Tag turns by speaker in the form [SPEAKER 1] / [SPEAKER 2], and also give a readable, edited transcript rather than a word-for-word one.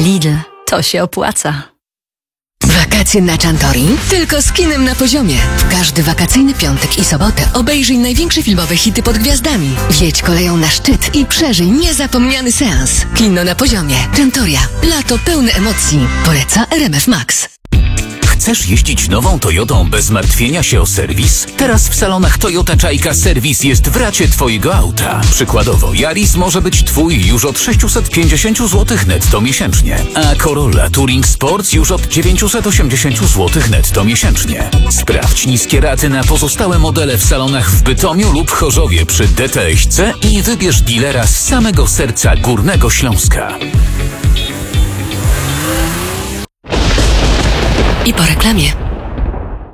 [SPEAKER 1] Lidl, to się opłaca.
[SPEAKER 2] Wakacje na Chantori? Tylko z kinem na poziomie. W każdy wakacyjny piątek i sobotę obejrzyj największe filmowe hity pod gwiazdami. Wjedź koleją na szczyt i przeżyj niezapomniany seans. Kino na poziomie. Chantoria. Lato pełne emocji. Poleca RMF Max.
[SPEAKER 3] Chcesz jeździć nową Toyotą bez martwienia się o serwis? Teraz w salonach Toyota Czajka serwis jest w racie Twojego auta. Przykładowo Yaris może być Twój już od 650 zł netto miesięcznie, a Corolla Touring Sports już od 980 zł netto miesięcznie. Sprawdź niskie raty na pozostałe modele w salonach w Bytomiu lub Chorzowie przy DTS-ce i wybierz dealera z samego serca Górnego Śląska.
[SPEAKER 2] I po reklamie.